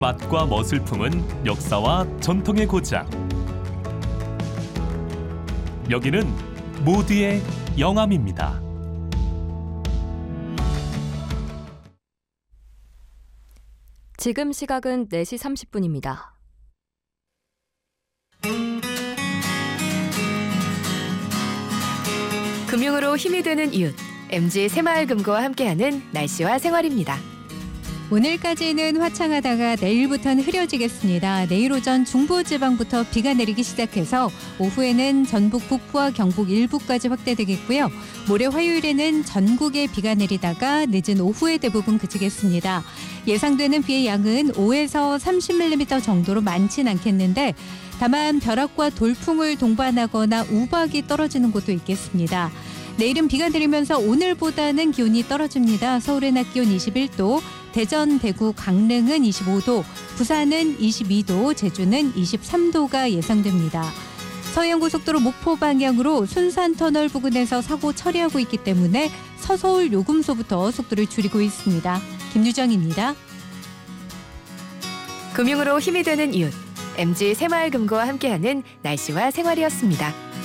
맛과 멋을 품은 역사와 전통의 고장. 여기는 모두의 영암입니다. 지금 시각은 4시 30분입니다. 금융으로 힘이 되는 이웃, MG 새마을금고와 함께하는 날씨와 생활입니다. 오늘까지는 화창하다가 내일부터는 흐려지겠습니다. 내일 오전 중부지방부터 비가 내리기 시작해서 오후에는 전북 북부와 경북 일부까지 확대되겠고요. 모레 화요일에는 전국에 비가 내리다가 늦은 오후에 대부분 그치겠습니다. 예상되는 비의 양은 5에서 30mm 정도로 많진 않겠는데 다만 벼락과 돌풍을 동반하거나 우박이 떨어지는 곳도 있겠습니다. 내일은 비가 내리면서 오늘보다는 기온이 떨어집니다. 서울의 낮 기온 21도, 대전, 대구, 강릉은 25도, 부산은 22도, 제주는 23도가 예상됩니다. 서해안고속도로 목포 방향으로 순산터널 부근에서 사고 처리하고 있기 때문에 서서울 요금소부터 속도를 줄이고 있습니다. 김유정입니다. 금융으로 힘이 되는 이웃, MG 새마을금고와 함께하는 날씨와 생활이었습니다.